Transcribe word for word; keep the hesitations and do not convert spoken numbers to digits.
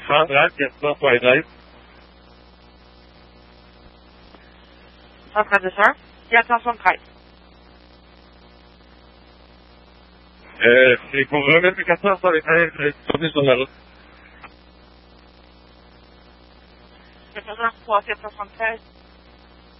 Kranrad, Jesper White Drive. What sir? Jesper från Kaj. Eh, flygplan vilka träffar vi kan inte åtminstone eller? Jesper från Kaj.